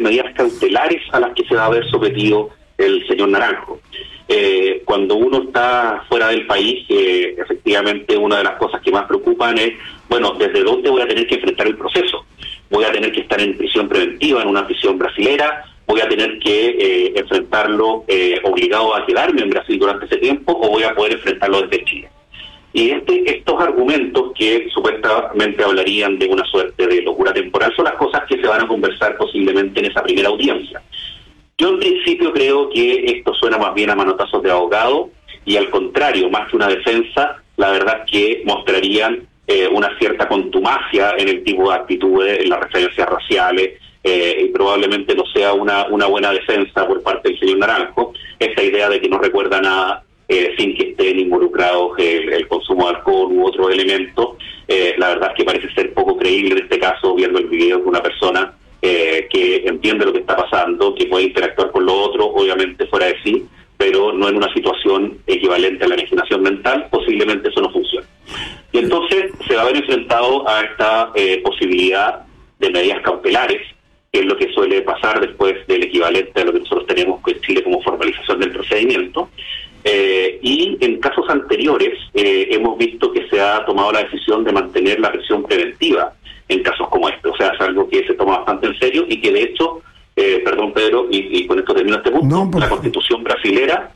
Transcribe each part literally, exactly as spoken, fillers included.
medidas cautelares a las que se va a ver sometido el señor Naranjo. Eh, cuando uno está fuera del país, eh, efectivamente una de las cosas que más preocupan es, bueno, ¿desde dónde voy a tener que enfrentar el proceso? ¿Voy a tener que estar en prisión preventiva, en una prisión brasilera? ¿Voy a tener que eh, enfrentarlo eh, obligado a quedarme en Brasil durante ese tiempo o voy a poder enfrentarlo desde Chile? Y este, estos argumentos que supuestamente hablarían de una suerte de locura temporal son las cosas que se van a conversar posiblemente en esa primera audiencia. Yo en principio creo que esto suena más bien a manotazos de abogado y al contrario, más que una defensa, la verdad es que mostrarían eh, una cierta contumacia en el tipo de actitudes, en las referencias raciales, eh, y probablemente no sea una, una buena defensa por parte del señor Naranjo, esta idea de que no recuerda nada eh, sin que estén involucrados el, el consumo de alcohol u otros elementos. Eh, la verdad es que parece ser poco creíble en este caso, viendo el video de una persona Eh, que entiende lo que está pasando, que puede interactuar con lo otro, obviamente fuera de sí, pero no en una situación equivalente a la enajenación mental, posiblemente eso no funcione. Y entonces se va a ver enfrentado a esta eh, posibilidad de medidas cautelares, que es lo que suele pasar después del equivalente a lo que nosotros tenemos en Chile como formalización del procedimiento. Eh, y en casos anteriores eh, hemos visto que se ha tomado la decisión de mantener la prisión preventiva en casos como este, o sea, es algo que se toma bastante en serio y que de hecho, eh, perdón Pedro, y, y con esto termino este punto, no, la Constitución brasilera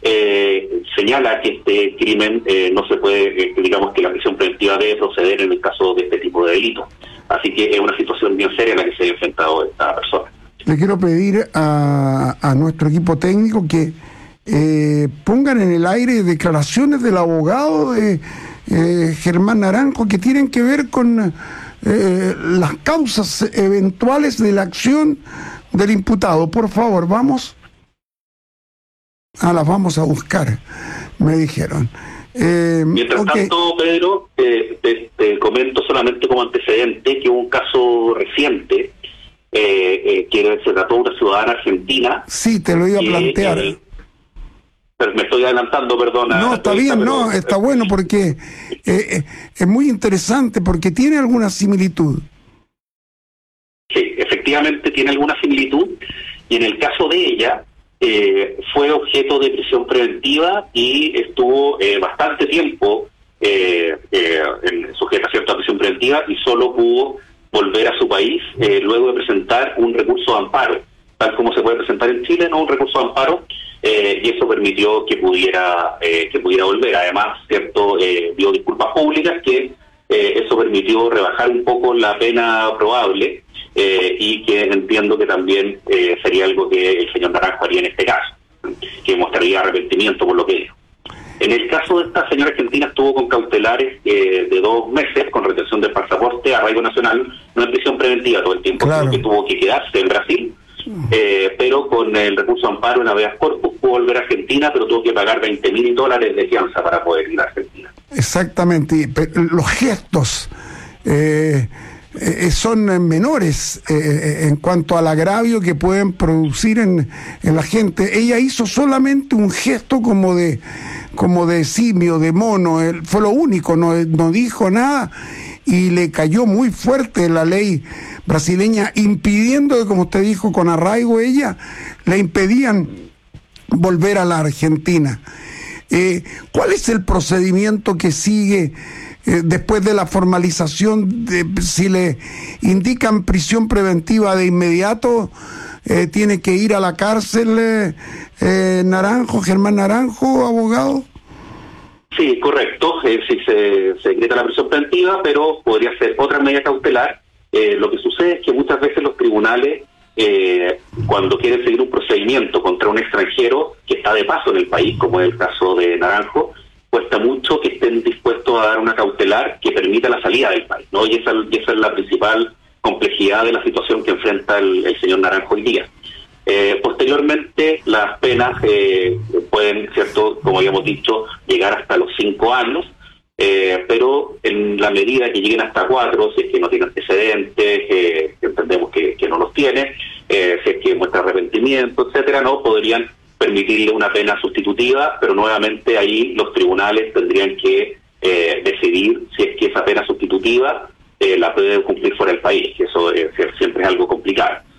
eh, señala que este crimen eh, no se puede, eh, digamos que la prisión preventiva debe proceder en el caso de este tipo de delitos, así que es una situación bien seria en la que se ha enfrentado esta persona. Le quiero pedir a, a nuestro equipo técnico que eh, pongan en el aire declaraciones del abogado de eh, Germán Naranjo que tienen que ver con Eh, las causas eventuales de la acción del imputado. Por favor, vamos. Ah, las vamos a buscar, me dijeron. Eh, Mientras okay. tanto, Pedro, eh, te, te comento solamente como antecedente que hubo un caso reciente eh, eh, que se trató de una ciudadana argentina. Sí, te lo iba a plantear. Eh, Pero me estoy adelantando, perdona. No, está bien, pero, no, está bueno porque eh, es muy interesante porque tiene alguna similitud. Sí, efectivamente tiene alguna similitud y en el caso de ella eh, fue objeto de prisión preventiva y estuvo eh, bastante tiempo eh, eh, en sujeta a prisión preventiva y solo pudo volver a su país eh, luego de presentar un recurso de amparo, tal como se puede presentar en Chile, no un recurso de amparo. Eh, y eso permitió que pudiera eh, que pudiera volver. Además, cierto, eh, dio disculpas públicas que eh, eso permitió rebajar un poco la pena probable eh, y que entiendo que también eh, sería algo que el señor Naranjo haría en este caso, que mostraría arrepentimiento por lo que dijo. En el caso de esta señora argentina estuvo con cautelares eh, de dos meses con retención del pasaporte, arraigo nacional, no en prisión preventiva todo el tiempo, claro, sino que tuvo que quedarse en Brasil. Eh, pero con el recurso de amparo en habeas corpus pudo volver a Argentina, pero tuvo que pagar veinte mil dólares de fianza para poder ir a Argentina. Exactamente, los gestos eh, eh, son menores eh, en cuanto al agravio que pueden producir en, en la gente. Ella hizo solamente un gesto como de como de simio, de mono, él, fue lo único, no, no dijo nada y le cayó muy fuerte la ley brasileña, impidiendo, como usted dijo, con arraigo ella, le impedían volver a la Argentina. Eh, ¿Cuál es el procedimiento que sigue eh, después de la formalización? De, si le indican prisión preventiva de inmediato, eh, tiene que ir a la cárcel eh, eh, Naranjo, Germán Naranjo, abogado. Sí, correcto. Eh, sí, se, se decreta la prisión preventiva, pero podría ser otra medida cautelar. Eh, lo que sucede es que muchas veces los tribunales, eh, cuando quieren seguir un procedimiento contra un extranjero que está de paso en el país, como es el caso de Naranjo, cuesta mucho que estén dispuestos a dar una cautelar que permita la salida del país, ¿no? Y esa, y esa es la principal complejidad de la situación que enfrenta el, el señor Naranjo hoy día. Eh, posteriormente, las penas eh, pueden, cierto, como habíamos dicho, llegar hasta los cinco años, eh, pero en la medida que lleguen hasta cuatro, si es que no tiene antecedentes, eh, que entendemos que, que no los tiene, eh, si es que muestra arrepentimiento, etcétera, no podrían permitirle una pena sustitutiva, pero nuevamente ahí los tribunales tendrían que eh, decidir si es que esa pena sustitutiva eh, la pueden cumplir fuera del país, que eso eh, siempre es algo complicado.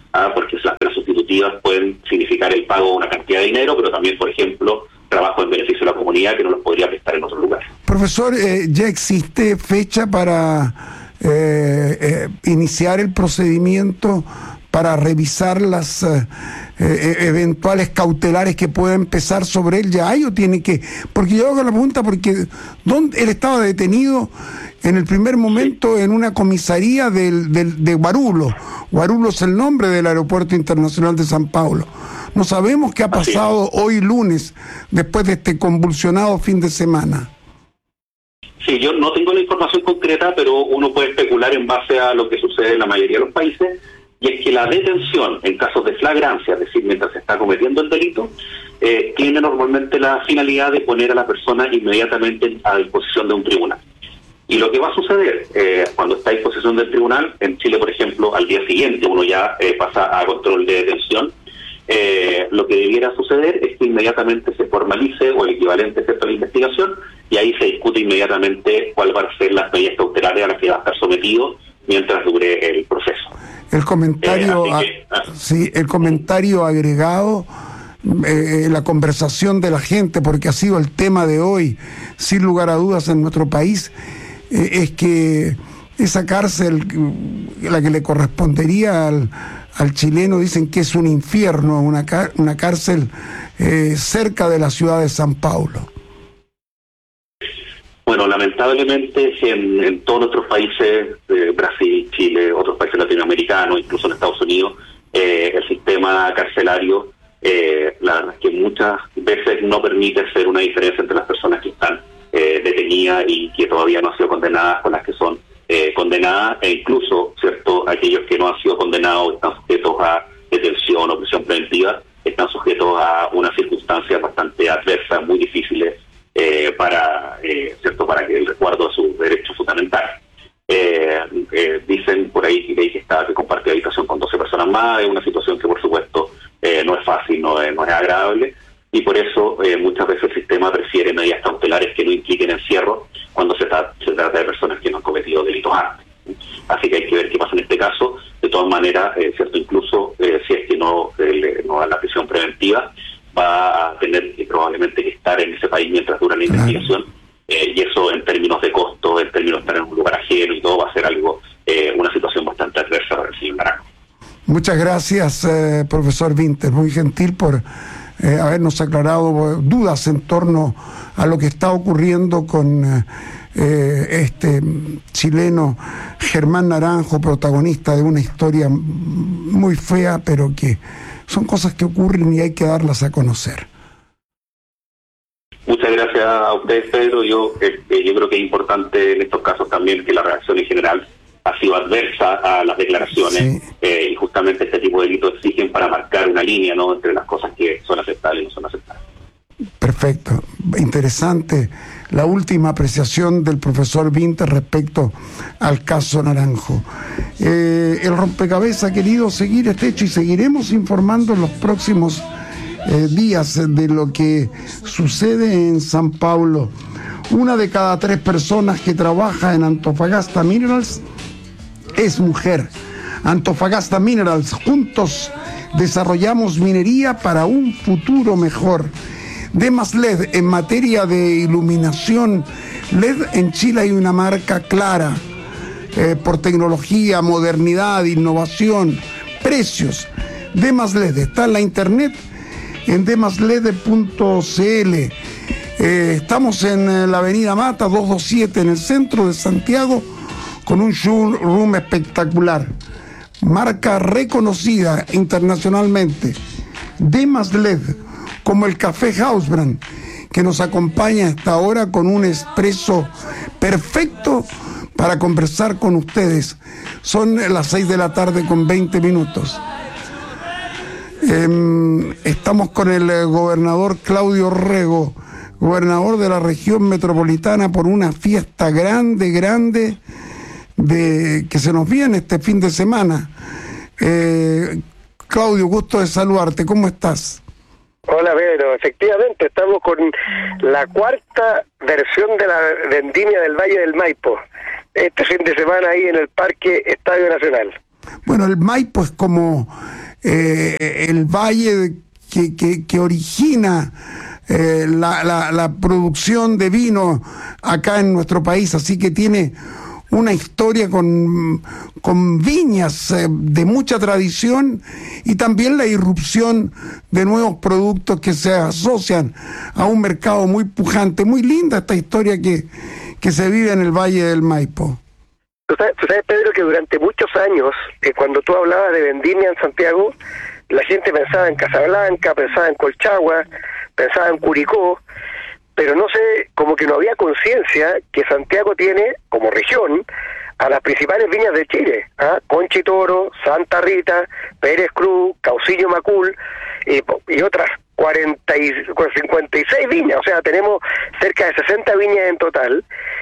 ¿ah? Porque las penas sustitutivas pueden significar el pago de una cantidad de dinero, pero también, por ejemplo, trabajo en beneficio de la comunidad que no los podría prestar en otro lugar. Profesor, eh, ¿ya existe fecha para eh, eh, iniciar el procedimiento para revisar las eh, eh, eventuales cautelares que pueda empezar sobre él? ¿Ya hay o tiene que...? Porque yo hago la pregunta porque ¿dónde él estaba detenido en el primer momento? Sí. En una comisaría del, del, de Guarulhos. Guarulhos es el nombre del Aeropuerto Internacional de San Pablo. No sabemos qué ha pasado hoy lunes, después de este convulsionado fin de semana. Sí, yo no tengo la información concreta, pero uno puede especular en base a lo que sucede en la mayoría de los países, y es que la detención en casos de flagrancia, es decir, mientras se está cometiendo el delito, eh, tiene normalmente la finalidad de poner a la persona inmediatamente a disposición de un tribunal. Y lo que va a suceder eh, cuando está a disposición del tribunal, en Chile, por ejemplo, al día siguiente uno ya eh, pasa a control de detención. Eh, lo que debiera suceder es que inmediatamente se formalice o el equivalente a la investigación, y ahí se discute inmediatamente cuál van a ser las medidas cautelares a las que va a estar sometido mientras dure el proceso. El comentario, eh, que, ah, sí, el comentario agregado, eh, la conversación de la gente, porque ha sido el tema de hoy, sin lugar a dudas en nuestro país, eh, es que esa cárcel, la que le correspondería al al chileno, dicen que es un infierno, una, una cárcel eh, cerca de la ciudad de San Paulo. Bueno, lamentablemente en, en todos nuestros países, eh, Brasil, Chile, otros países latinoamericanos, incluso en Estados Unidos, eh, el sistema carcelario, eh, la verdad es que muchas veces no permite hacer una diferencia entre las personas que están eh, detenidas y que todavía no han sido condenadas con las que son Eh, condenadas, e incluso, cierto, aquellos que no han sido condenados están sujetos a detención o prisión preventiva, están sujetos a unas circunstancias bastante adversas, muy difíciles eh, para, eh, cierto, para que el resguardo de sus derechos fundamentales. Eh, eh, dicen por ahí que, que está que comparte habitación con doce personas más, es una situación que por supuesto eh, no es fácil, no es, no es agradable, y por eso eh, muchas veces el sistema prefiere medidas cautelares que no impliquen encierro cuando se, tra se trata de personas que no han cometido delitos antes. Así que hay que ver qué pasa en este caso. De todas maneras, eh, cierto, incluso eh, si es que no, eh, no da la prisión preventiva, va a tener que, probablemente que estar en ese país mientras dura la investigación, eh, y eso en términos de costo, en términos de estar en un lugar ajeno y todo, va a ser algo, eh, una situación bastante adversa para el señor Naranjo. Muchas gracias, eh, profesor Vinter, muy gentil por Eh, habernos aclarado dudas en torno a lo que está ocurriendo con eh, este chileno Germán Naranjo, protagonista de una historia muy fea, pero que son cosas que ocurren y hay que darlas a conocer. Muchas gracias a ustedes, Pedro. Yo, eh, yo creo que es importante en estos casos también que la reacción en general ha sido adversa a las declaraciones, sí. eh, y justamente este tipo de delitos exigen para marcar una línea, ¿no?, entre las cosas que son aceptables y no son aceptables. Perfecto, interesante la última apreciación del profesor Vinter respecto al caso Naranjo. Eh, el rompecabezas ha querido seguir este hecho y seguiremos informando en los próximos eh, días de lo que sucede en San Paulo. Una de cada tres personas que trabaja en Antofagasta Minerals es mujer. Antofagasta Minerals, juntos desarrollamos minería para un futuro mejor. Demas L E D, en materia de iluminación L E D en Chile hay una marca clara, eh, por tecnología, modernidad, innovación, precios. Demas L E D está en la internet en demas l e d punto c l. Eh, estamos en eh, la avenida Mata doscientos veintisiete en el centro de Santiago, con un showroom espectacular, marca reconocida internacionalmente. Demas L E D, como el café Hausbrand, que nos acompaña hasta ahora con un expreso perfecto para conversar con ustedes. Son las seis de la tarde con veinte minutos. Eh, estamos con el eh, gobernador Claudio Rego, gobernador de la región metropolitana, por una fiesta grande, grande, de que se nos viene este fin de semana. Eh, Claudio, gusto de saludarte, ¿cómo estás? Hola Pedro, efectivamente estamos con la cuarta versión de la Vendimia del Valle del Maipo, este fin de semana ahí en el Parque Estadio Nacional. Bueno, el Maipo es como eh, el valle que, que, que origina eh, la, la, la producción de vino acá en nuestro país, así que tiene una historia con, con viñas eh, de mucha tradición y también la irrupción de nuevos productos que se asocian a un mercado muy pujante. Muy linda esta historia que, que se vive en el Valle del Maipo. Tú sabes, tú sabes, Pedro, que durante muchos años, eh, cuando tú hablabas de vendimia en Santiago, la gente pensaba en Casablanca, pensaba en Colchagua, pensaba en Curicó, pero no sé, como que no había conciencia que Santiago tiene, como región, a las principales viñas de Chile, ¿ah? Conchitoro, Santa Rita, Pérez Cruz, Caucillo Macul, y, y otras cuarenta y, cincuenta y seis viñas, o sea, tenemos cerca de sesenta viñas en total,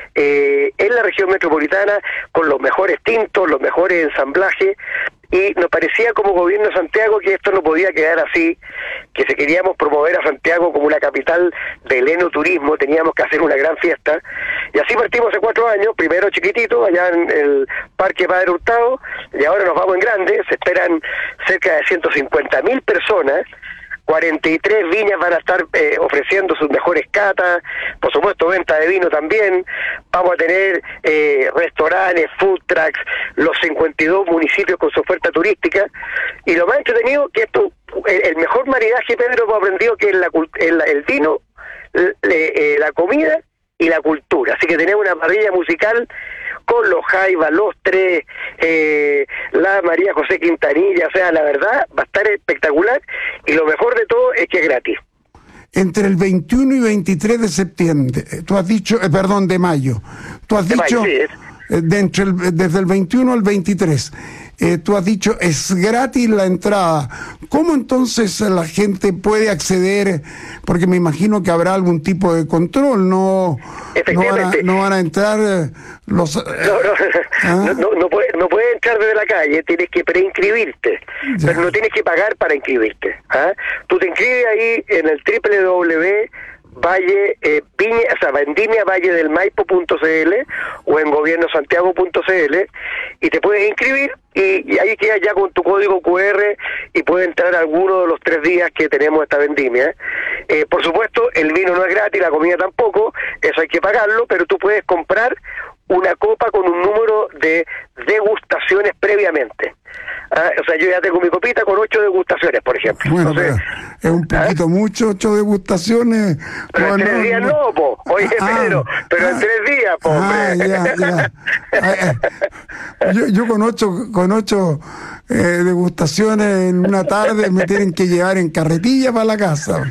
eh, en la región metropolitana, con los mejores tintos, los mejores ensamblajes, y nos parecía como gobierno de Santiago que esto no podía quedar así, que si queríamos promover a Santiago como una capital del enoturismo, teníamos que hacer una gran fiesta, y así partimos hace cuatro años, primero chiquitito, allá en el Parque Padre Hurtado, y ahora nos vamos en grande, se esperan cerca de ciento cincuenta mil personas, cuarenta y tres viñas van a estar eh, ofreciendo sus mejores catas, por supuesto venta de vino también, vamos a tener eh, restaurantes, food trucks, los cincuenta y dos municipios con su oferta turística, y lo más entretenido que esto, el, el mejor maridaje, Pedro, hemos aprendido que es la, el, el vino, le, eh, la comida y la cultura, así que tenemos una parrilla musical con los Jaivas, los tres, eh, la María José Quintanilla, o sea, la verdad va a estar espectacular, y lo mejor de todo es que es gratis. Entre el veintiuno y veintitrés de septiembre, tú has dicho, eh, perdón, de mayo, tú has de dicho, mayo, sí, es. eh, de entre el, desde el veintiuno al veintitrés, eh, tú has dicho, es gratis la entrada. ¿Cómo entonces la gente puede acceder? Porque me imagino que habrá algún tipo de control, no, no, van, a, no van a entrar eh, los... Eh, no, no, ¿ah? no, no, no, puede, no puedes entrar desde la calle, tienes que preinscribirte, ya. Pero no tienes que pagar para inscribirte. ¿Ah? Tú te inscribes ahí en el doble u doble u doble u punto Valle, eh, Viña, o sea, vendimia valle del maipo punto c l o en gobierno santiago punto c l y te puedes inscribir y, y ahí quedas ya con tu código cu erre y puedes entrar a alguno de los tres días que tenemos esta vendimia. Eh, por supuesto, el vino no es gratis, la comida tampoco, eso hay que pagarlo, pero tú puedes comprar una copa con un número de degustaciones previamente. Ah, o sea, yo ya tengo mi copita con ocho degustaciones, por ejemplo. Bueno, entonces, pero es un poquito ¿ah? mucho, ocho degustaciones. Pero bueno, en tres días no, no po. Oye, ah, Pedro, pero ah, en tres días, po, ah, hombre. Ya, ya. Yo, yo con ocho, con ocho eh, degustaciones en una tarde me tienen que llevar en carretilla para la casa.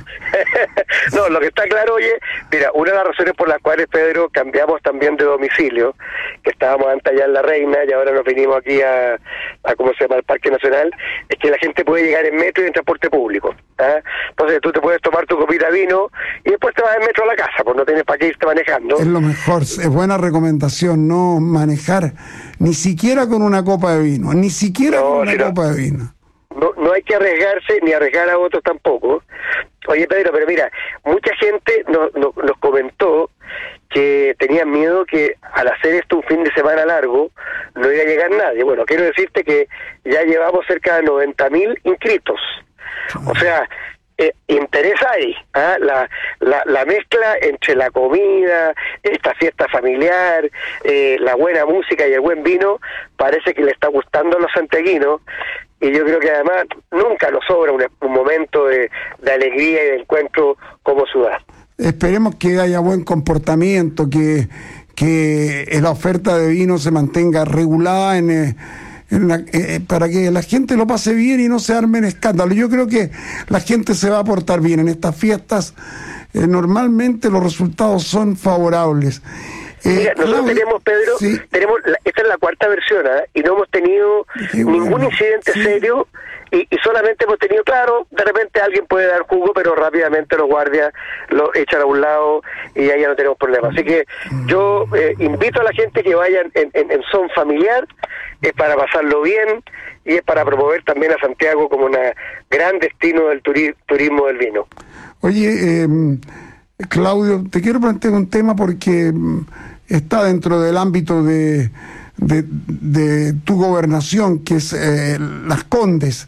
No, lo que está claro, oye, mira, una de las razones por las cuales, Pedro, cambiamos también de domicilio, que estábamos antes allá en La Reina y ahora nos vinimos aquí a, a ¿cómo se llama?, al Parque Nacional, es que la gente puede llegar en metro y en transporte público. ¿Ah? Entonces tú te puedes tomar tu copita de vino y después te vas en metro a la casa, pues no tienes para qué irte manejando. Es lo mejor, es buena recomendación no manejar ni siquiera con una copa de vino, ni siquiera no, con una si no, copa de vino. No, no hay que arriesgarse ni arriesgar a otros tampoco. Oye, Pedro, pero mira, mucha gente nos, nos, nos comentó que tenían miedo que al hacer esto un fin de semana largo no iba a llegar nadie. Bueno, quiero decirte que ya llevamos cerca de noventa mil inscritos. O sea, eh, interés hay, ¿ah? la, la, la mezcla entre la comida, esta fiesta familiar, eh, la buena música y el buen vino, parece que le está gustando a los santiaguinos. Y yo creo que además nunca nos sobra un, un momento de, de alegría y de encuentro como ciudad. Esperemos que haya buen comportamiento, que, que la oferta de vino se mantenga regulada en, en la, eh, para que la gente lo pase bien y no se armen escándalos. Yo creo que la gente se va a portar bien en estas fiestas. Eh, normalmente los resultados son favorables. Mira, nosotros Claudia, tenemos, Pedro, sí. tenemos la, esta es la cuarta versión, ¿eh? Y no hemos tenido Qué ningún bueno. incidente sí. serio y, y solamente hemos tenido, claro, de repente alguien puede dar jugo, pero rápidamente los guardias lo echan a un lado y ahí ya no tenemos problemas. Así que yo eh, invito a la gente que vayan en, en, en son familiar, es para pasarlo bien y es para promover también a Santiago como un gran destino del turi- turismo del vino. Oye, eh, Claudio, te quiero plantear un tema porque está dentro del ámbito de, de, de tu gobernación, que es eh, Las Condes.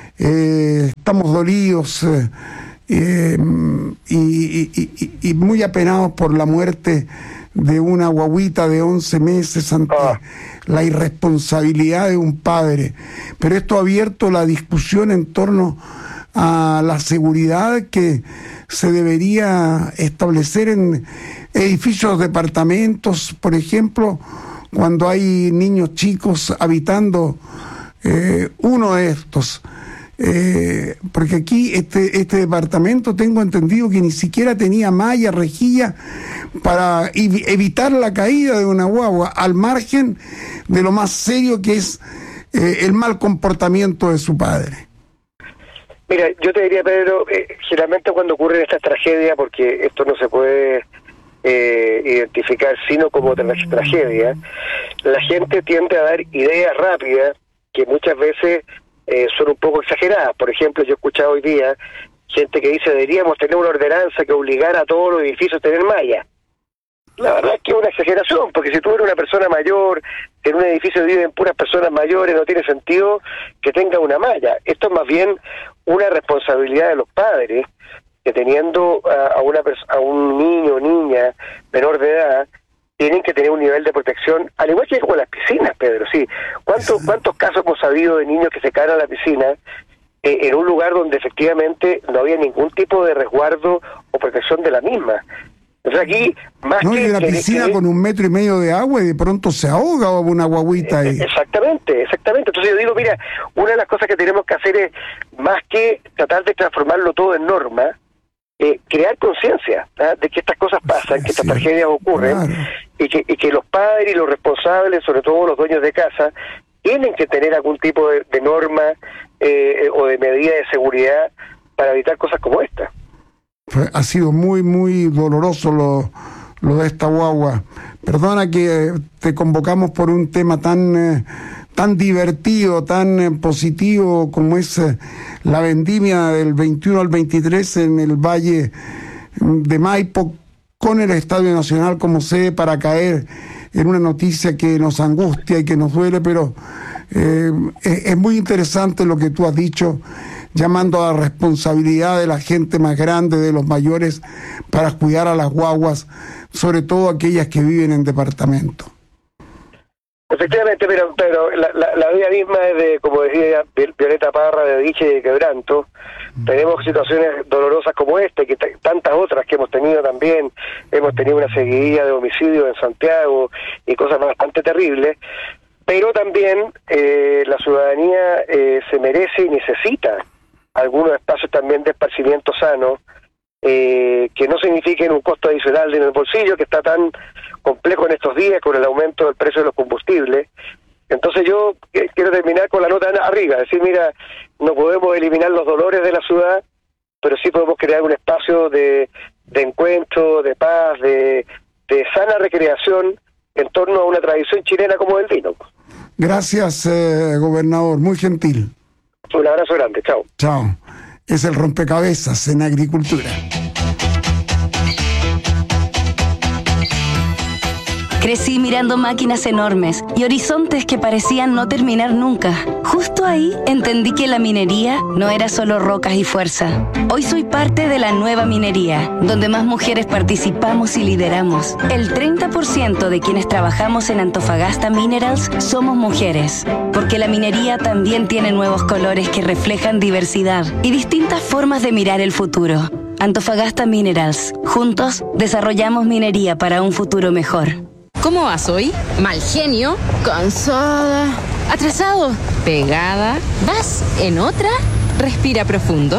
Eh, estamos dolidos eh, eh, y, y, y, y muy apenados por la muerte de una guaguita de once meses ante oh. la irresponsabilidad de un padre. Pero esto ha abierto la discusión en torno a la seguridad que se debería establecer en edificios, departamentos, por ejemplo, cuando hay niños chicos habitando eh, uno de estos. Eh, porque aquí este, este departamento tengo entendido que ni siquiera tenía malla, rejilla para ev- evitar la caída de una guagua, al margen de lo más serio que es eh, el mal comportamiento de su padre. Mira, yo te diría, Pedro, eh, generalmente cuando ocurren estas tragedias, porque esto no se puede eh, identificar sino como tra- tragedia, la gente tiende a dar ideas rápidas que muchas veces eh, son un poco exageradas. Por ejemplo, yo he escuchado hoy día gente que dice deberíamos tener una ordenanza que obligara a todos los edificios a tener malla. La verdad es que es una exageración, porque si tú eres una persona mayor, en un edificio viven puras personas mayores, no tiene sentido que tenga una malla. Esto es más bien una responsabilidad de los padres, que teniendo a, a, una a un niño o niña menor de edad, tienen que tener un nivel de protección, al igual que con las piscinas, Pedro, sí. ¿Cuántos, cuántos casos hemos sabido de niños que se caen a la piscina eh, en un lugar donde efectivamente no había ningún tipo de resguardo o protección de la misma? Entonces aquí, más no, que... hay una que, piscina que, con un metro y medio de agua y de pronto se ahoga una guaguita ahí. Exactamente, exactamente. Entonces yo digo, mira, una de las cosas que tenemos que hacer es, más que tratar de transformarlo todo en norma, eh, crear conciencia ¿eh? de que estas cosas pasan, sí, que estas sí, tragedias ocurren, claro. y, que, y que los padres y los responsables, sobre todo los dueños de casa, tienen que tener algún tipo de, de norma eh, o de medida de seguridad para evitar cosas como esta. Ha sido muy, muy doloroso lo, lo de esta guagua. Perdona que te convocamos por un tema tan, eh, tan divertido, tan eh, positivo como es eh, la vendimia del veintiuno al veintitrés en el Valle de Maipo, con el Estadio Nacional como sede, para caer en una noticia que nos angustia y que nos duele, pero eh, es, es muy interesante lo que tú has dicho, llamando a la responsabilidad de la gente más grande, de los mayores, para cuidar a las guaguas, sobre todo aquellas que viven en departamento. Efectivamente, pero, pero la, la, la vida misma es de, como decía Violeta Parra, de dicha y de quebranto. Mm. Tenemos situaciones dolorosas como esta, y que t- tantas otras que hemos tenido también. Hemos tenido una seguidilla de homicidios en Santiago y cosas bastante terribles. Pero también eh, la ciudadanía eh, se merece y necesita algunos espacios también de esparcimiento sano, eh, que no signifiquen un costo adicional en el bolsillo, que está tan complejo en estos días con el aumento del precio de los combustibles. Entonces yo eh, quiero terminar con la nota arriba, decir, mira, no podemos eliminar los dolores de la ciudad, pero sí podemos crear un espacio de, de encuentro, de paz, de, de sana recreación en torno a una tradición chilena como el vino. Gracias, eh, gobernador, muy gentil. Un abrazo grande, chao. Chao. Es el rompecabezas en agricultura. Crecí mirando máquinas enormes y horizontes que parecían no terminar nunca. Justo ahí entendí que la minería no era solo rocas y fuerza. Hoy soy parte de la nueva minería, donde más mujeres participamos y lideramos. El treinta por ciento de quienes trabajamos en Antofagasta Minerals somos mujeres, porque la minería también tiene nuevos colores que reflejan diversidad y distintas formas de mirar el futuro. Antofagasta Minerals. Juntos desarrollamos minería para un futuro mejor. ¿Cómo vas hoy? Mal genio, cansada, atrasado, pegada. ¿Vas en otra? Respira profundo.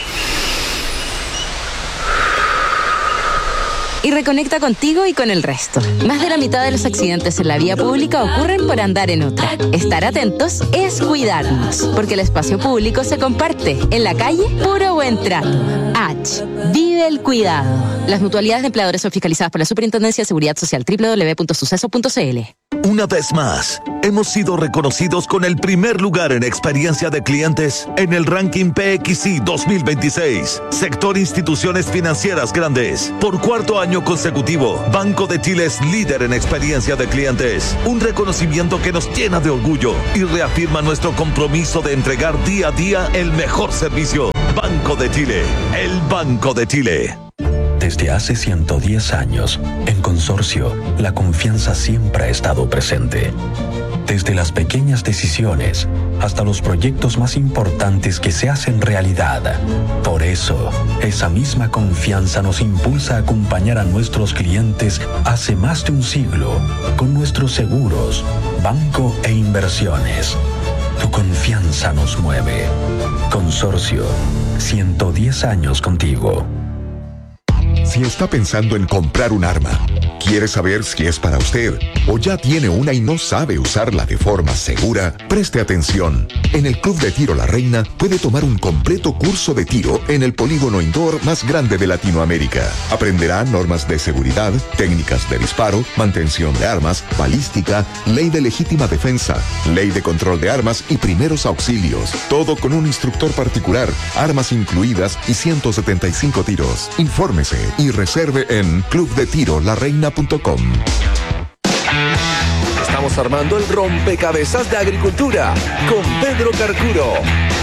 Y reconecta contigo y con el resto. Más de la mitad de los accidentes en la vía pública ocurren por andar en otra. Estar atentos es cuidarnos, porque el espacio público se comparte. En la calle, puro buen trato. H. Vive el cuidado. Las mutualidades de empleadores son fiscalizadas por la Superintendencia de Seguridad Social. doble u doble u doble u punto suceso punto c l. Una vez más, hemos sido reconocidos con el primer lugar en experiencia de clientes en el ranking P X I dos mil veintiséis, sector instituciones financieras grandes. Por cuarto año consecutivo, Banco de Chile es líder en experiencia de clientes. Un reconocimiento que nos llena de orgullo y reafirma nuestro compromiso de entregar día a día el mejor servicio. Banco de Chile, el Banco de Chile. Desde hace ciento diez años, en Consorcio, la confianza siempre ha estado presente. Desde las pequeñas decisiones hasta los proyectos más importantes que se hacen realidad. Por eso, esa misma confianza nos impulsa a acompañar a nuestros clientes hace más de un siglo con nuestros seguros, banco e inversiones. Tu confianza nos mueve. Consorcio, ciento diez años contigo. Si está pensando en comprar un arma, quiere saber si es para usted o ya tiene una y no sabe usarla de forma segura, preste atención. En el Club de Tiro La Reina puede tomar un completo curso de tiro en el polígono indoor más grande de Latinoamérica. Aprenderá normas de seguridad, técnicas de disparo, mantención de armas, balística, ley de legítima defensa, ley de control de armas y primeros auxilios. Todo con un instructor particular, armas incluidas y ciento setenta y cinco tiros. Infórmese y reserve en club de tiro la reina punto com. Estamos armando el rompecabezas de agricultura con Pedro Carcuro.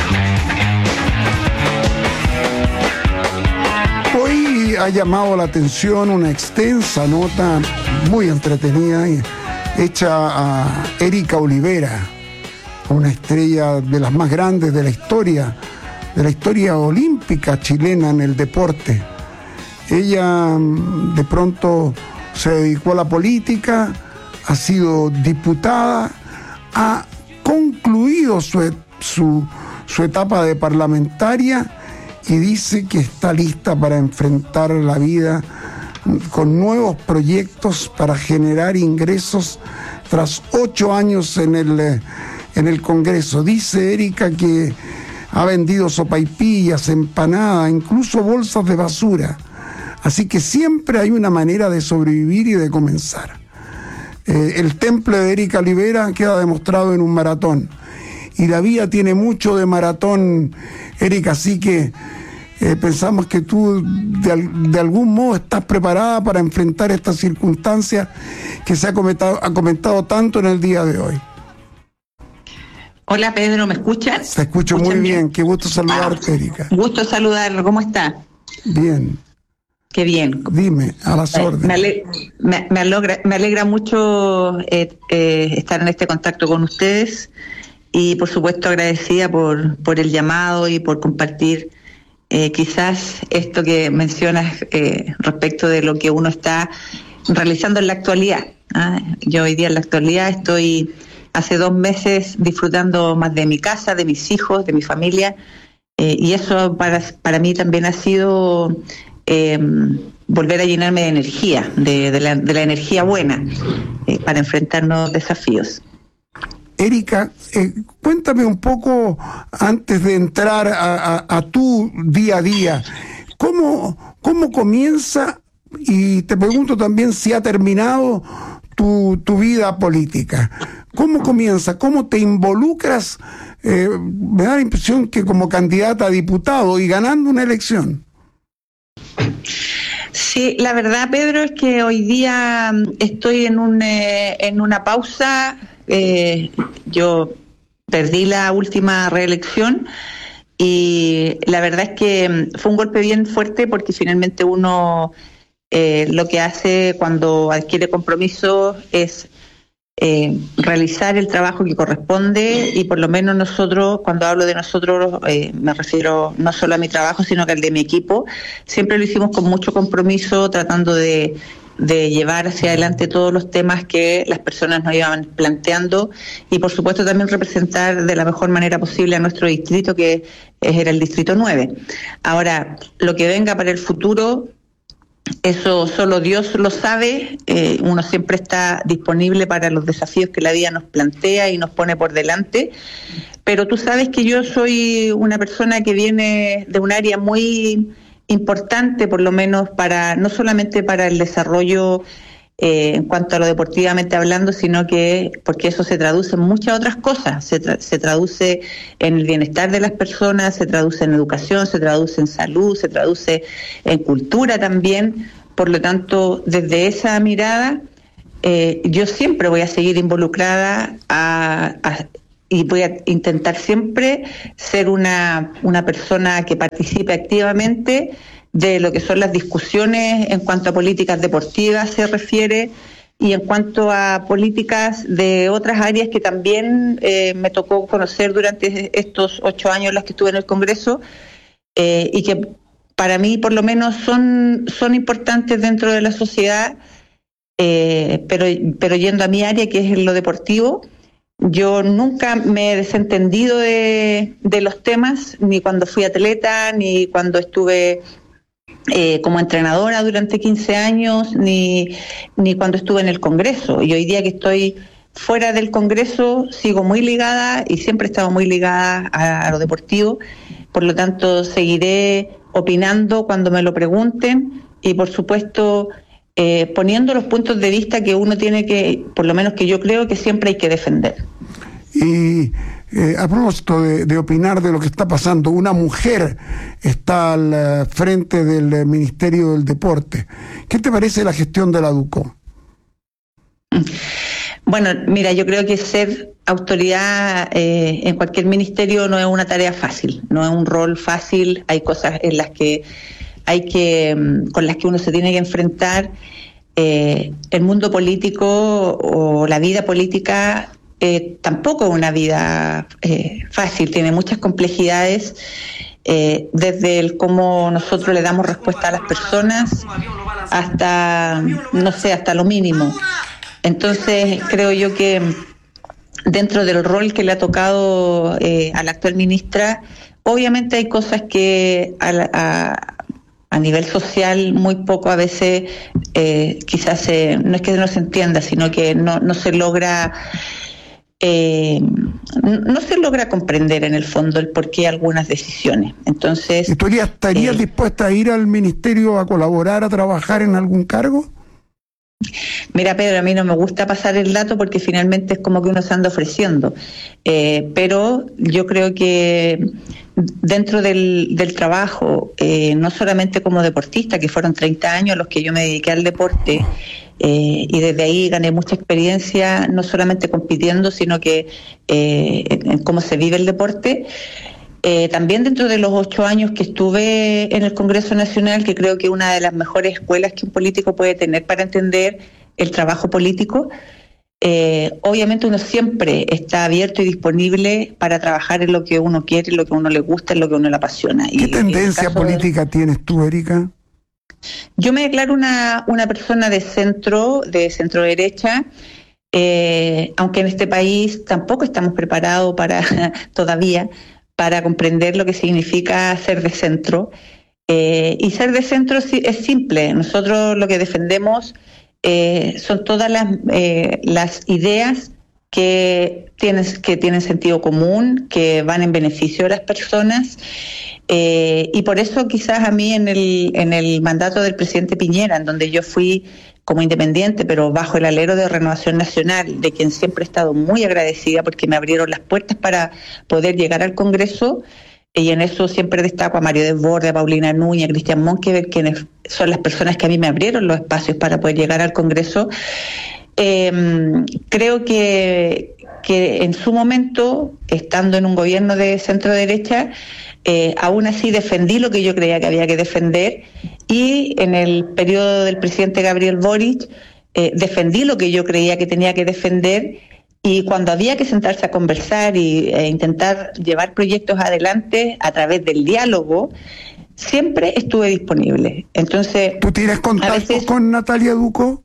Hoy ha llamado la atención una extensa nota muy entretenida hecha a Erika Olivera, una estrella de las más grandes de la historia, de la historia olímpica chilena en el deporte. Ella de pronto se dedicó a la política, ha sido diputada, ha concluido su, su, su etapa de parlamentaria y dice que está lista para enfrentar la vida con nuevos proyectos para generar ingresos tras ocho años en el, en el Congreso. Dice Erika que ha vendido sopaipillas, empanadas, incluso bolsas de basura. Así que siempre hay una manera de sobrevivir y de comenzar. Eh, el temple de Erika Olivera queda demostrado en un maratón. Y la vida tiene mucho de maratón, Erika, así que eh, pensamos que tú de, de algún modo estás preparada para enfrentar estas circunstancias que se ha comentado, ha comentado tanto en el día de hoy. Hola Pedro, ¿me escuchas? Te escucho muy bien? bien, qué gusto saludarte, ah, Erika. Gusto saludarlo, ¿cómo está? Bien. Qué bien. Dime, a las órdenes. Me alegra, me, me alegra, me alegra mucho eh, eh, estar en este contacto con ustedes y por supuesto agradecida por, por el llamado y por compartir eh, quizás esto que mencionas eh, respecto de lo que uno está realizando en la actualidad. ¿ah? Yo hoy día en la actualidad estoy hace dos meses disfrutando más de mi casa, de mis hijos, de mi familia eh, y eso para, para mí también ha sido... Eh, volver a llenarme de energía, de, de, la, de la energía buena, eh, para enfrentar nuevos desafíos. Erika, eh, cuéntame un poco, antes de entrar a, a, a tu día a día, ¿cómo, cómo comienza, y te pregunto también si ha terminado tu, tu vida política? ¿Cómo comienza? ¿Cómo te involucras? Eh, me da la impresión que como candidata a diputado y ganando una elección. Sí, la verdad, Pedro, es que hoy día estoy en un eh, en una pausa. Eh, yo perdí la última reelección y la verdad es que fue un golpe bien fuerte porque finalmente uno eh, lo que hace cuando adquiere compromiso es Eh, realizar el trabajo que corresponde y por lo menos nosotros, cuando hablo de nosotros, eh, me refiero no solo a mi trabajo, sino que al de mi equipo, siempre lo hicimos con mucho compromiso, tratando de, de llevar hacia adelante todos los temas que las personas nos iban planteando y por supuesto también representar de la mejor manera posible a nuestro distrito, que era el distrito nueve. Ahora, lo que venga para el futuro, eso solo Dios lo sabe. Eh, uno siempre está disponible para los desafíos que la vida nos plantea y nos pone por delante, pero tú sabes que yo soy una persona que viene de un área muy importante, por lo menos para no solamente para el desarrollo eh, en cuanto a lo deportivamente hablando, sino que porque eso se traduce en muchas otras cosas. Se, tra- se traduce en el bienestar de las personas, se traduce en educación, se traduce en salud, se traduce en cultura también. Por lo tanto, desde esa mirada, eh, yo siempre voy a seguir involucrada a, a, y voy a intentar siempre ser una, una persona que participe activamente de lo que son las discusiones en cuanto a políticas deportivas se refiere y en cuanto a políticas de otras áreas que también eh, me tocó conocer durante estos ocho años las que estuve en el Congreso eh, y que para mí por lo menos son, son importantes dentro de la sociedad, eh, pero, pero yendo a mi área que es en lo deportivo, yo nunca me he desentendido de, de los temas, ni cuando fui atleta, ni cuando estuve Eh, como entrenadora durante quince años, ni, ni cuando estuve en el Congreso. Y hoy día que estoy fuera del Congreso, sigo muy ligada y siempre he estado muy ligada a, a lo deportivo. Por lo tanto, seguiré opinando cuando me lo pregunten y, por supuesto, eh, poniendo los puntos de vista que uno tiene que, por lo menos que yo creo que siempre hay que defender. Y eh, a propósito de, de opinar de lo que está pasando, una mujer está al uh, frente del uh, Ministerio del Deporte. ¿Qué te parece la gestión de la DUCO? Bueno, mira, yo creo que ser autoridad eh, en cualquier ministerio no es una tarea fácil, no es un rol fácil, hay cosas en las que hay que, con las que uno se tiene que enfrentar. Eh, el mundo político o la vida política Eh, tampoco es una vida eh, fácil, tiene muchas complejidades, eh, desde el cómo nosotros le damos respuesta a las personas hasta, no sé, hasta lo mínimo. Entonces, creo yo que dentro del rol que le ha tocado eh, a la actual ministra, obviamente hay cosas que a, a, a nivel social muy poco a veces eh, quizás se, no es que no se entienda, sino que no, no se logra... Eh, no se logra comprender en el fondo el porqué de algunas decisiones. Entonces, ¿Estarías, estarías eh, dispuesta a ir al ministerio a colaborar, a trabajar en algún cargo? Mira, Pedro, a mí no me gusta pasar el dato porque finalmente es como que uno se anda ofreciendo, eh, pero yo creo que dentro del, del trabajo, eh, no solamente como deportista, que fueron treinta años los que yo me dediqué al deporte, Eh, y desde ahí gané mucha experiencia, no solamente compitiendo, sino que eh, en, en cómo se vive el deporte. Eh, también dentro de los ocho años que estuve en el Congreso Nacional, que creo que es una de las mejores escuelas que un político puede tener para entender el trabajo político, eh, obviamente uno siempre está abierto y disponible para trabajar en lo que uno quiere, en lo que a uno le gusta, en lo que a uno le apasiona. ¿Qué y tendencia política de... tienes tú, Erika? Yo me declaro una, una persona de centro, de centro derecha, eh, aunque en este país tampoco estamos preparados para todavía para comprender lo que significa ser de centro. Eh, y ser de centro es simple. Nosotros lo que defendemos eh, son todas las, eh, las ideas que tienen, que tienen sentido común, que van en beneficio de las personas. Eh, y por eso quizás a mí en el, en el mandato del presidente Piñera, en donde yo fui como independiente, pero bajo el alero de Renovación Nacional, de quien siempre he estado muy agradecida porque me abrieron las puertas para poder llegar al Congreso, y en eso siempre destaco a Mario Desbordes, a Paulina Núñez, a Cristian Monque, quienes son las personas que a mí me abrieron los espacios para poder llegar al Congreso. Eh, creo que, que en su momento, estando en un gobierno de centro derecha, Eh, aún así defendí lo que yo creía que había que defender, y en el periodo del presidente Gabriel Boric eh, defendí lo que yo creía que tenía que defender, y cuando había que sentarse a conversar y e intentar llevar proyectos adelante a través del diálogo, siempre estuve disponible. Entonces, ¿tú tienes contacto veces, con Natalia Ducó?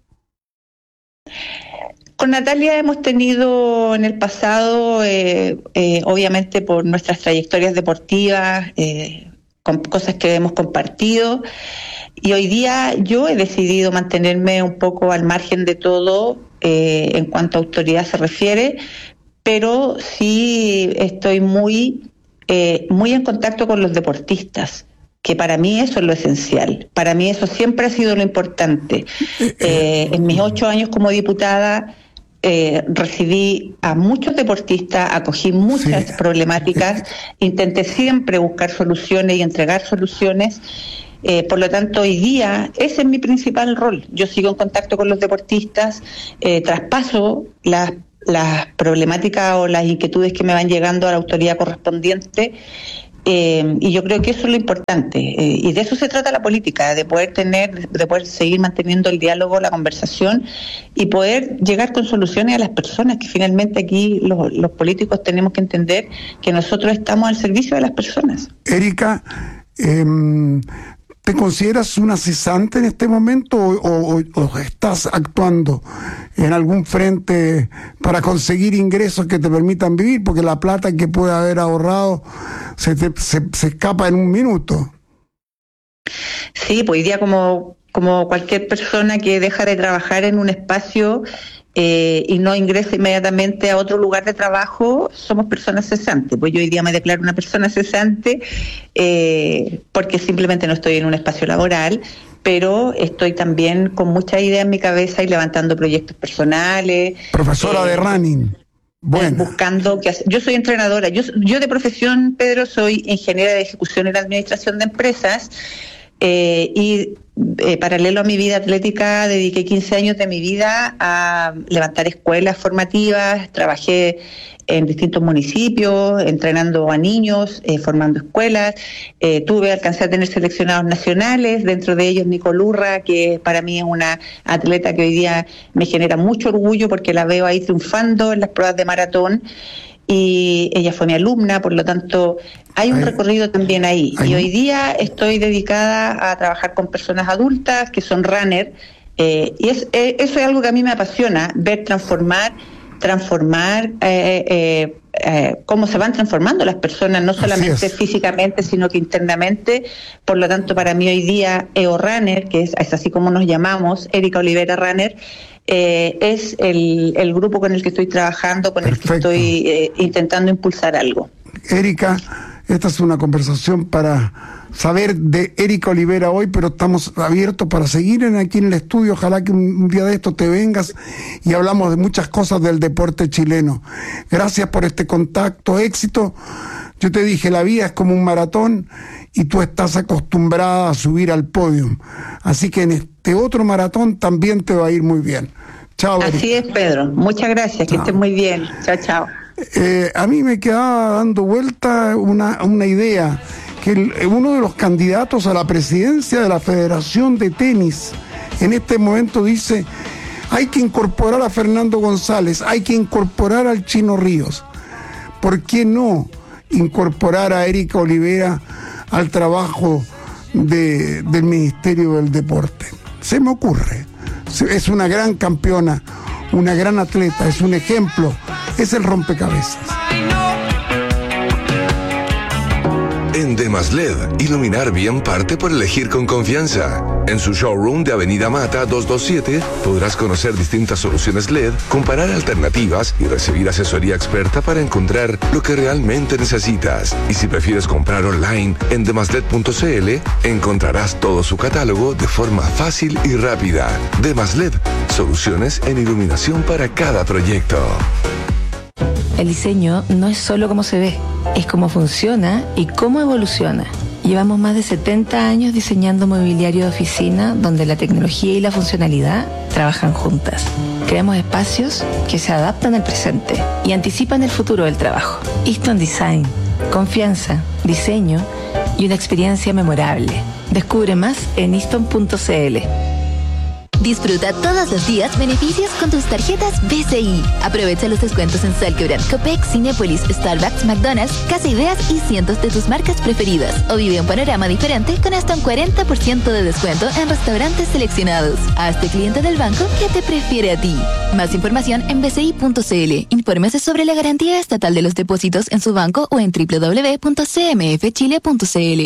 Con Natalia hemos tenido en el pasado, eh, eh, obviamente por nuestras trayectorias deportivas, eh, con cosas que hemos compartido, y hoy día yo he decidido mantenerme un poco al margen de todo eh, en cuanto a autoridad se refiere, pero sí estoy muy, eh, muy en contacto con los deportistas. que para mí eso es lo esencial. Para mí eso siempre ha sido lo importante. Eh, en mis ocho años como diputada eh, recibí a muchos deportistas, acogí muchas sí. problemáticas, intenté siempre buscar soluciones y entregar soluciones. Eh, por lo tanto, hoy día ese es mi principal rol. Yo sigo en contacto con los deportistas, eh, traspaso las, las problemáticas o las inquietudes que me van llegando a la autoridad correspondiente. Eh, y yo creo que eso es lo importante, eh, y de eso se trata la política, de poder tener, de poder seguir manteniendo el diálogo, la conversación y poder llegar con soluciones a las personas, que finalmente aquí los, los políticos tenemos que entender que nosotros estamos al servicio de las personas. Erika, eh, ¿te consideras una cesante en este momento o, o, o estás actuando en algún frente para conseguir ingresos que te permitan vivir? Porque la plata que puede haber ahorrado se, te, se, se escapa en un minuto. Sí, pues hoy día como, como cualquier persona que deja de trabajar en un espacio eh, y no ingresa inmediatamente a otro lugar de trabajo, somos personas cesantes. Pues yo hoy día me declaro una persona cesante eh, porque simplemente no estoy en un espacio laboral, pero estoy también con mucha idea en mi cabeza y levantando proyectos personales. Profesora eh, de running. Bueno. Buscando que yo soy entrenadora. Yo, yo de profesión, Pedro, soy ingeniera de ejecución y de administración de empresas. Eh, y eh, paralelo a mi vida atlética, dediqué quince años de mi vida a levantar escuelas formativas. Trabajé en distintos municipios, entrenando a niños, eh, formando escuelas. Eh, tuve, alcancé a tener seleccionados nacionales, dentro de ellos Nicole Urra, que para mí es una atleta que hoy día me genera mucho orgullo porque la veo ahí triunfando en las pruebas de maratón. Y ella fue mi alumna, por lo tanto hay un recorrido también ahí. Y hoy día estoy dedicada a trabajar con personas adultas que son runner, eh, y es, eh, eso es algo que a mí me apasiona, ver transformar, transformar eh, eh, eh, cómo se van transformando las personas, no solamente físicamente, sino que internamente. Por lo tanto, para mí hoy día E O Runner, que es, es así como nos llamamos, Erika Olivera Runner, Eh, es el, el grupo con el que estoy trabajando, con Perfecto. el que estoy eh, intentando impulsar algo. Erika, esta es una conversación para saber de Erika Olivera hoy, pero estamos abiertos para seguir en, aquí en el estudio. Ojalá que un, un día de esto te vengas y hablamos de muchas cosas del deporte chileno. Gracias por este contacto, éxito. Yo te dije, la vida es como un maratón y tú estás acostumbrada a subir al podio. Así que en este otro maratón también te va a ir muy bien. Chao. Así Erika. Es, Pedro. Muchas gracias. Chao. Que estés muy bien. Chao, chao. Eh, a mí me quedaba dando vuelta una, una idea, que el, uno de los candidatos a la presidencia de la Federación de Tenis en este momento dice, hay que incorporar a Fernando González, hay que incorporar al Chino Ríos. ¿Por qué no incorporar a Erika Olivera al trabajo de, del Ministerio del Deporte? Se me ocurre. Es una gran campeona, una gran atleta, es un ejemplo, es el rompecabezas. En Demaslet, iluminar bien parte por elegir con confianza. En su showroom de Avenida Mata doscientos veintisiete podrás conocer distintas soluciones L E D, comparar alternativas y recibir asesoría experta para encontrar lo que realmente necesitas. Y si prefieres comprar online en demaslet punto c l, encontrarás todo su catálogo de forma fácil y rápida. Demaslet, soluciones en iluminación para cada proyecto. El diseño no es solo cómo se ve, es cómo funciona y cómo evoluciona. Llevamos más de setenta años diseñando mobiliario de oficina donde la tecnología y la funcionalidad trabajan juntas. Creamos espacios que se adaptan al presente y anticipan el futuro del trabajo. Easton Design, confianza, diseño y una experiencia memorable. Descubre más en easton punto c l. Disfruta todos los días beneficios con tus tarjetas B C I. Aprovecha los descuentos en Salquebran, Copec, Cinépolis, Starbucks, McDonald's, Casa Ideas y cientos de tus marcas preferidas. O vive un panorama diferente con hasta un cuarenta por ciento de descuento en restaurantes seleccionados. Hazte cliente del banco que te prefiere a ti. Más información en b c i punto c l. Infórmese sobre la garantía estatal de los depósitos en su banco o en w w w punto c m f chile punto c l.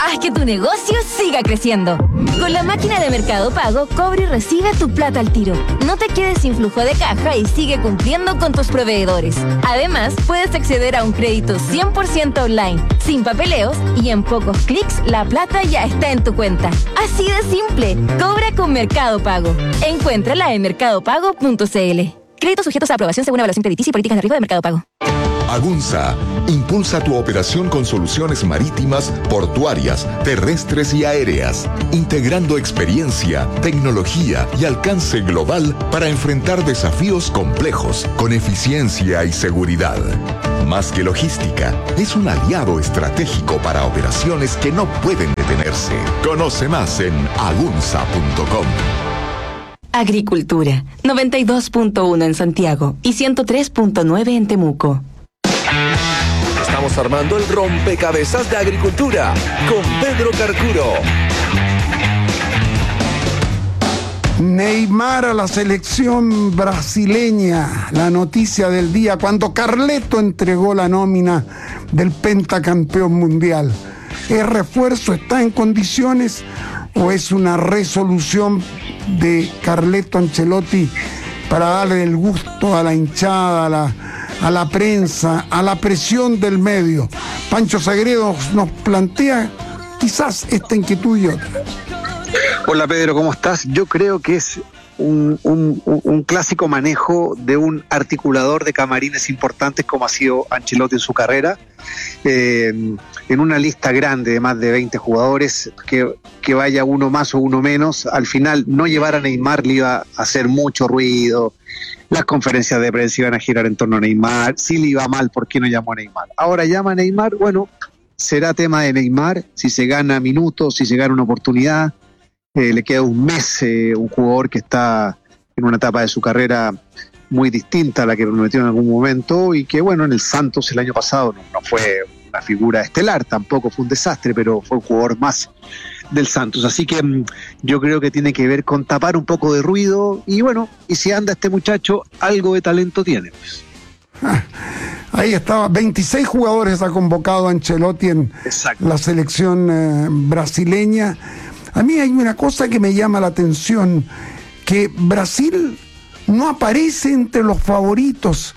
Haz que tu negocio siga creciendo. Con la máquina de Mercado Pago, cobra y recibe tu plata al tiro. No te quedes sin flujo de caja y sigue cumpliendo con tus proveedores. Además, puedes acceder a un crédito cien por ciento online, sin papeleos, y en pocos clics la plata ya está en tu cuenta. Así de simple. Cobra con Mercado Pago. Encuéntrala en mercado pago punto c l. Créditos sujetos a aprobación según evaluación crediticia y políticas de riesgo de Mercado Pago. Agunza impulsa tu operación con soluciones marítimas, portuarias, terrestres y aéreas, integrando experiencia, tecnología y alcance global para enfrentar desafíos complejos con eficiencia y seguridad. Más que logística, es un aliado estratégico para operaciones que no pueden detenerse. Conoce más en agunza punto com. Agricultura, noventa y dos punto uno en Santiago y ciento tres punto nueve en Temuco. Estamos armando el rompecabezas de agricultura con Pedro Carcuro. Neymar a la selección brasileña, la noticia del día, cuando Carleto entregó la nómina del pentacampeón mundial. ¿Es refuerzo? ¿Está en condiciones? ¿O es una resolución de Carleto Ancelotti para darle el gusto a la hinchada, a la, a la prensa, a la presión del medio? Pancho Sagredo nos plantea quizás esta inquietud y otra. Hola Pedro, ¿cómo estás? Yo creo que es un, un, un clásico manejo de un articulador de camarines importantes como ha sido Ancelotti en su carrera. Eh, en una lista grande de más de veinte jugadores, que, que vaya uno más o uno menos, al final no llevar a Neymar le iba a hacer mucho ruido, las conferencias de prensa iban a girar en torno a Neymar, si le iba mal, ¿por qué no llamó a Neymar? Ahora llama a Neymar, bueno, será tema de Neymar, si se gana minutos, si se gana una oportunidad, eh, le queda un mes, eh, un jugador que está en una etapa de su carrera muy distinta a la que prometió en algún momento y que bueno, en el Santos el año pasado no, no fue una figura estelar, tampoco fue un desastre, pero fue un jugador más del Santos, así que mmm, yo creo que tiene que ver con tapar un poco de ruido y bueno, y si anda este muchacho, algo de talento tiene. Ah, ahí estaba, veintiséis jugadores ha convocado Ancelotti en Exacto. la selección eh, brasileña. A mí hay una cosa que me llama la atención, que Brasil no aparece entre los favoritos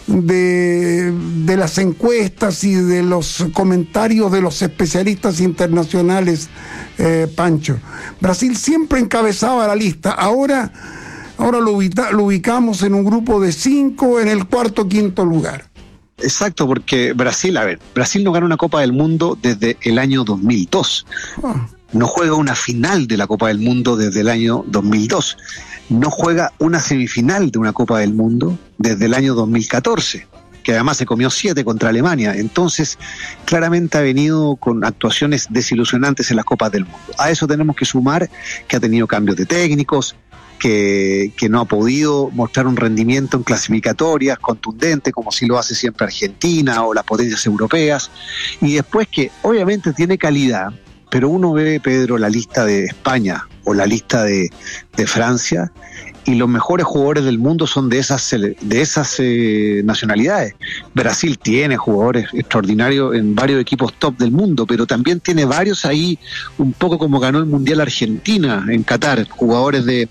de, de las encuestas y de los comentarios de los especialistas internacionales, eh, Pancho. Brasil siempre encabezaba la lista, ahora, ahora lo, ubica, lo ubicamos en un grupo de cinco en el cuarto o quinto lugar. Exacto, porque Brasil, a ver, Brasil no gana una Copa del Mundo desde el año dos mil dos. Oh. No juega una final de la Copa del Mundo desde el año dos mil dos. No juega una semifinal de una Copa del Mundo desde el año dos mil catorce, que además se comió siete contra Alemania. Entonces, claramente ha venido con actuaciones desilusionantes en las Copas del Mundo. A eso tenemos que sumar que ha tenido cambios de técnicos, que, que no ha podido mostrar un rendimiento en clasificatorias contundente, como sí lo hace siempre Argentina o las potencias europeas. Y después que obviamente tiene calidad, pero uno ve, Pedro, la lista de España o la lista de, de Francia y los mejores jugadores del mundo son de esas, de esas eh, nacionalidades. Brasil tiene jugadores extraordinarios en varios equipos top del mundo, pero también tiene varios ahí, un poco como ganó el Mundial Argentina en Qatar, jugadores de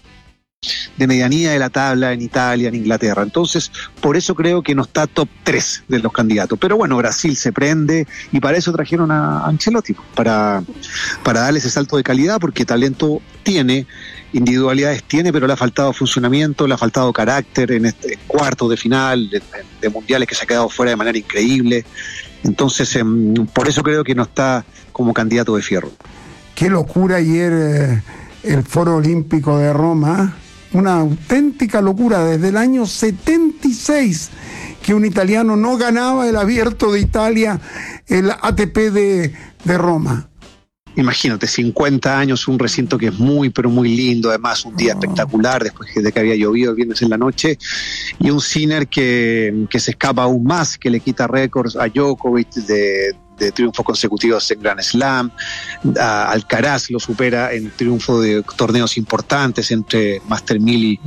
de medianía de la tabla en Italia, en Inglaterra. Entonces, por eso creo que no está top tres de los candidatos. Pero bueno, Brasil se prende y para eso trajeron a Ancelotti, para, para darle ese salto de calidad, porque talento tiene, individualidades tiene, pero le ha faltado funcionamiento, le ha faltado carácter en este cuarto de final, de, de mundiales que se ha quedado fuera de manera increíble. Entonces, eh, por eso creo que no está como candidato de fierro. Qué locura ayer eh, el Foro Olímpico de Roma. Una auténtica locura, desde el año setenta y seis que un italiano no ganaba el Abierto de Italia, el A T P de, de Roma. Imagínate, cincuenta años, un recinto que es muy, pero muy lindo, además un día oh. espectacular, después de que había llovido el viernes en la noche, y un Sinner que, que se escapa aún más, que le quita récords a Djokovic de, de triunfos consecutivos en Grand Slam. A Alcaraz lo supera en triunfo de torneos importantes entre Master mil y,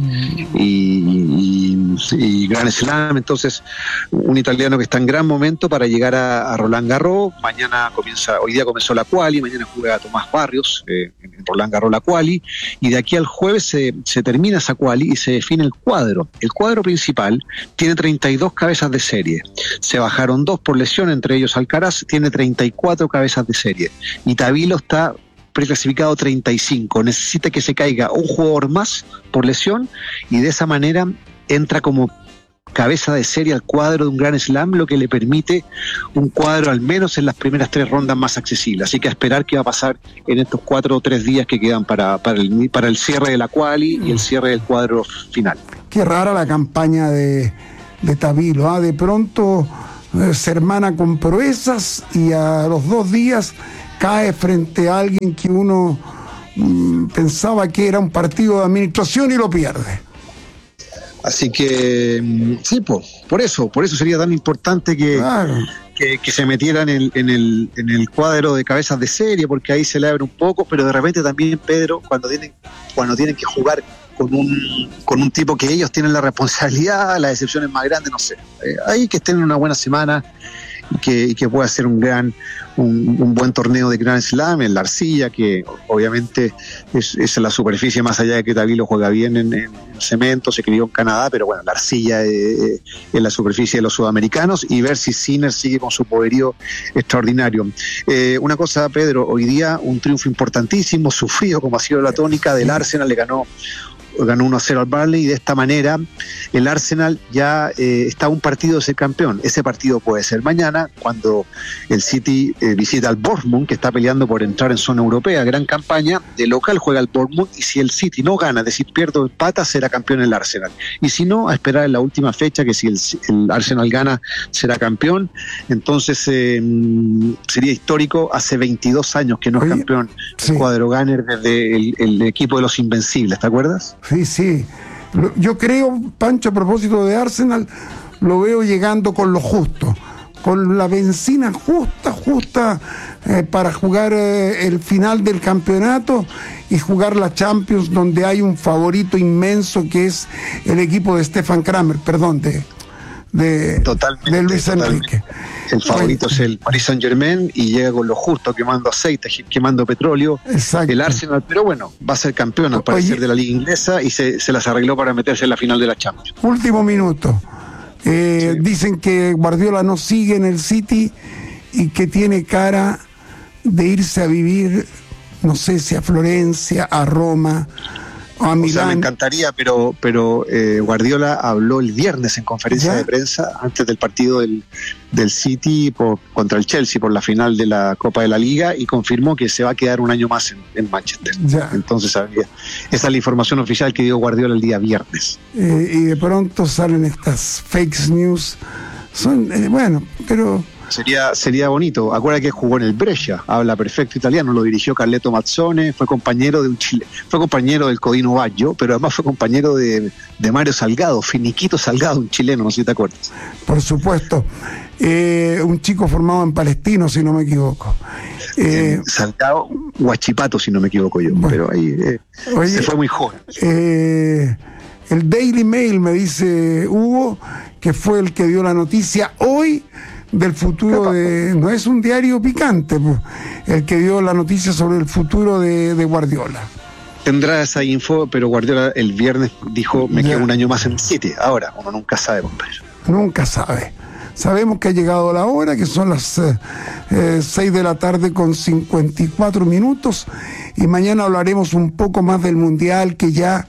y, y, y Grand Slam. Entonces, un italiano que está en gran momento para llegar a, a Roland Garros. Mañana comienza, hoy día comenzó la quali, mañana juega Tomás Barrios eh, en Roland Garros la quali, y de aquí al jueves se, se termina esa quali y se define el cuadro. El cuadro principal tiene treinta y dos cabezas de serie. Se bajaron dos por lesión, entre ellos Alcaraz, tiene treinta y cuatro cabezas de serie. Y Tabilo está preclasificado treinta y cinco. Necesita que se caiga un jugador más por lesión y de esa manera entra como cabeza de serie al cuadro de un Grand Slam, lo que le permite un cuadro al menos en las primeras tres rondas más accesibles. Así que a esperar qué va a pasar en estos cuatro o tres días que quedan para, para, el, para el cierre de la quali y el cierre del cuadro final. Qué rara la campaña de, de Tabilo, ¿eh? De pronto eh, se hermana con proezas y a los dos días cae frente a alguien que uno mmm, pensaba que era un partido de administración y lo pierde. Así que, sí, por, por eso, por eso sería tan importante que, claro. que, que se metieran en, en, el, en el cuadro de cabezas de serie, porque ahí se le abre un poco, pero de repente también, Pedro, cuando tienen, cuando tienen que jugar con un, con un tipo que ellos tienen la responsabilidad, la decepción es más grande, no sé. Eh, ahí que estén en una buena semana y que, y que pueda ser un gran, un, un buen torneo de Grand Slam, en la arcilla, que obviamente es, es la superficie, más allá de que Tabilo juega bien en, en cemento, se crió en Canadá, pero bueno, la arcilla es, es la superficie de los sudamericanos, y ver si Sinner sigue con su poderío extraordinario. Eh, una cosa, Pedro, hoy día un triunfo importantísimo, sufrido como ha sido la tónica del Arsenal, le ganó ganó uno a cero al Burnley, y de esta manera el Arsenal ya eh, está a un partido de ser campeón. Ese partido puede ser mañana, cuando el City eh, visita al Bournemouth, que está peleando por entrar en zona europea. Gran campaña, de local juega el Bournemouth, y si el City no gana, es decir, pierde o empata, será campeón el Arsenal. Y si no, a esperar en la última fecha, que si el, el Arsenal gana, será campeón. Entonces eh, sería histórico, hace veintidós años que no es Oye, campeón sí. el cuadro Gunner desde el, el equipo de los Invencibles, ¿te acuerdas? Sí, sí. Yo creo, Pancho, a propósito de Arsenal, lo veo llegando con lo justo, con la benzina justa, justa eh, para jugar eh, el final del campeonato y jugar la Champions, donde hay un favorito inmenso que es el equipo de Stefan Kramer, perdón, de, de, totalmente, de Luis totalmente. Enrique. El favorito es el Paris Saint-Germain y llega con lo justo, quemando aceite, quemando petróleo. Exacto. El Arsenal, pero bueno, va a ser campeón al parecer Oye, de la Liga Inglesa, y se, se las arregló para meterse en la final de la Champions. Último minuto. Eh, sí. Dicen que Guardiola no sigue en el City y que tiene cara de irse a vivir, no sé si a Florencia, a Roma, a Milán. O sea, me encantaría, pero pero eh, Guardiola habló el viernes en conferencia ¿Ya? de prensa antes del partido del, del City por, contra el Chelsea por la final de la Copa de la Liga, y confirmó que se va a quedar un año más en, en Manchester. ¿Ya? Entonces, había, esa es la información oficial que dio Guardiola el día viernes. Eh, y de pronto salen estas fake news. Son, eh, bueno, pero... Sería, sería bonito. Acuérdate que jugó en el Brescia, habla perfecto italiano, lo dirigió Carleto Mazzone, fue compañero de un Chile, fue compañero del Codino Baggio, pero además fue compañero de, de Mario Salgado, Finiquito Salgado, un chileno, no sé si te acuerdas. Por supuesto. Eh, un chico formado en Palestino, si no me equivoco. Eh, Salgado, Huachipato, si no me equivoco yo, bueno, pero ahí eh, oye, se fue muy joven. Eh, el Daily Mail me dice Hugo que fue el que dio la noticia hoy del futuro de... No es un diario picante, pues, el que dio la noticia sobre el futuro de, de Guardiola. Tendrá esa info, pero Guardiola el viernes dijo, me quedo un año más en City. Ahora, uno nunca sabe, compadre. Nunca sabe. Sabemos que ha llegado la hora, que son las eh, eh, seis de la tarde con cincuenta y cuatro minutos, y mañana hablaremos un poco más del Mundial, que ya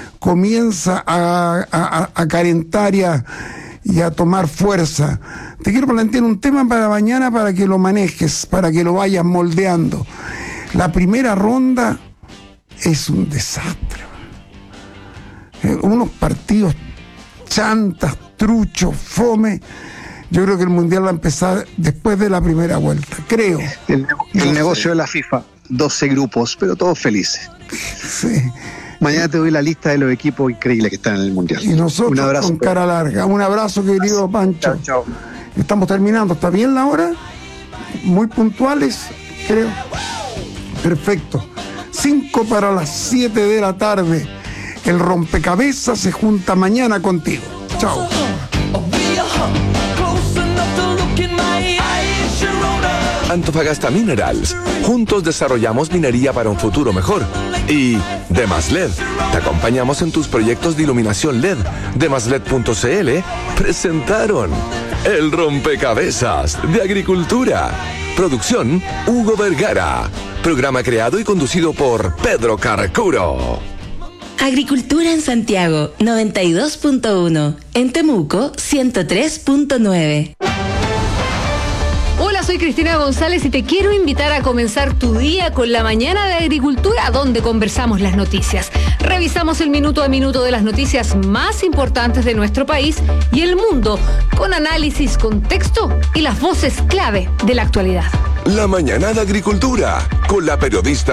comienza a, a, a calentar y a, y a tomar fuerza. Te quiero plantear un tema para mañana, para que lo manejes, para que lo vayas moldeando. La primera ronda es un desastre. Eh, unos partidos chantas, truchos, fome. Yo creo que el Mundial va a empezar después de la primera vuelta, creo. El, el no negocio sé. de la FIFA, doce grupos, pero todos felices. Sí. Mañana te doy la lista de los equipos increíbles que están en el Mundial. Y nosotros un abrazo, con cara larga. Un abrazo, querido Pancho. Chao, chao. Estamos terminando. ¿Está bien la hora? muy puntuales, creo. Perfecto. Cinco para las siete de la tarde. El rompecabezas se junta mañana contigo. Chao. Antofagasta Minerals. Juntos desarrollamos minería para un futuro mejor. Y Demaslet. Te acompañamos en tus proyectos de iluminación L E D. Demaslet punto c l presentaron El Rompecabezas de Agricultura. Producción Hugo Vergara. Programa creado y conducido por Pedro Carcuro. Agricultura en Santiago, noventa y dos punto uno. En Temuco, ciento tres punto nueve. Hola, soy Cristina González y te quiero invitar a comenzar tu día con la mañana de agricultura, donde conversamos las noticias. Revisamos el minuto a minuto de las noticias más importantes de nuestro país y el mundo, con análisis, contexto y las voces clave de la actualidad. La mañana de agricultura, con la periodista